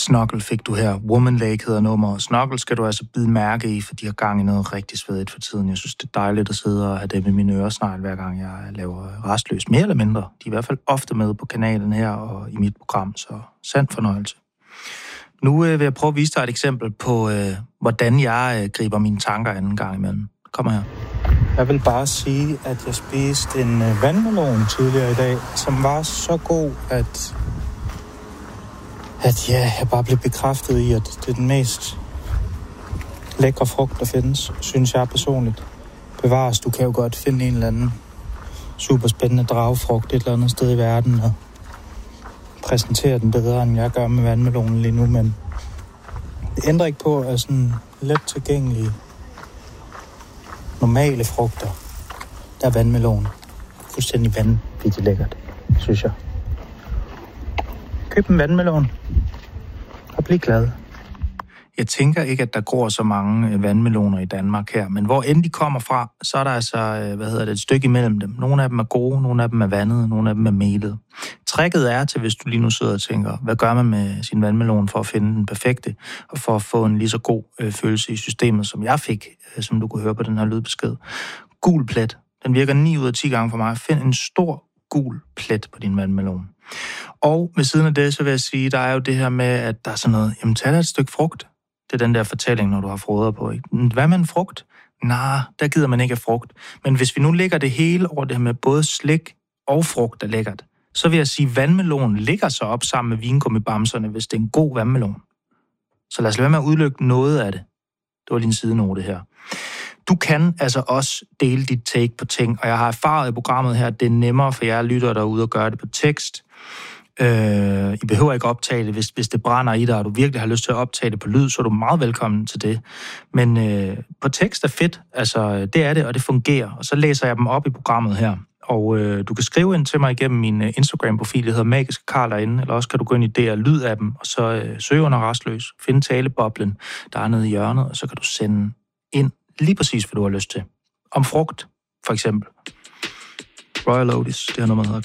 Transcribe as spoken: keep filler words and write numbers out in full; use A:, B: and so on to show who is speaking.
A: Snuggle fik du her. Woman Lake hedder nummer. Snuggle skal du altså bide mærke i, for de har gang i noget rigtig svedigt for tiden. Jeg synes, det er dejligt at sidde og have dem i mine øresnegl, hver gang jeg laver Rastløs. Mere eller mindre. De er i hvert fald ofte med på kanalen her og i mit program, så sand fornøjelse. Nu øh, vil jeg prøve at vise dig et eksempel på, øh, hvordan jeg øh, griber mine tanker anden gang imellem. Kom her. Jeg vil bare sige, at jeg spiste en øh, vandmelon tidligere i dag, som var så god, at, at ja, jeg bare blev bekræftet i, at det er den mest lækre frugt, der findes, synes jeg personligt. Bevares, du kan jo godt finde en eller anden super spændende dragefrugt et eller andet sted i verden, og præsentere den bedre, end jeg gør med vandmelonen lige nu, men det ændrer ikke på, at sådan let tilgængelige, normale frugter, der er vandmelon. Fuldstændig vanvittigt lækkert, synes jeg. Køb en vandmelon og bliv glad. Jeg tænker ikke, at der går så mange vandmeloner i Danmark her, men hvor end de kommer fra, så er der altså, hvad hedder det, et stykke imellem dem. Nogle af dem er gode, nogle af dem er vandede, nogle af dem er melet. Tricket er til, hvis du lige nu sidder og tænker, hvad gør man med sin vandmelon for at finde den perfekte, og for at få en lige så god øh, følelse i systemet, som jeg fik, øh, som du kunne høre på den her lydbesked. Gul plet. Den virker ni ud af ti gange for mig. Find en stor gul plet på din vandmelon. Og ved siden af det, så vil jeg sige, der er jo det her med, at der er sådan noget, jamen tag da et stykke frugt. Det er den der fortælling, når du har froder på. Ikke? Hvad med en frugt? Nej, der gider man ikke have frugt. Men hvis vi nu lægger det hele over det her med både slik og frugt, der er lækkert, så vil jeg sige, at vandmelonen ligger så op sammen med vingummibamserne, hvis det er en god vandmelon. Så lad os lade være med at udlykke noget af det. Det var lige en sidenote her. Du kan altså også dele dit take på ting, og jeg har erfaret i programmet her, at det er nemmere for jer lyttere derude at gøre det på tekst. Øh, I behøver ikke optage det, hvis, hvis det brænder i dig, og du virkelig har lyst til at optage det på lyd, så er du meget velkommen til det. Men øh, på tekst er fedt, altså det er det, og det fungerer. Og så læser jeg dem op i programmet her. Og øh, du kan skrive ind til mig igennem min øh, Instagram-profil, det hedder Magiske Karl derinde, eller også kan du gå ind i det og lyd af dem, og så øh, søge under Rastløs, finde taleboblen, der er nede i hjørnet, og så kan du sende ind lige præcis, hvad du har lyst til. Om frugt, for eksempel. Royal Otis, det har noget, man hedder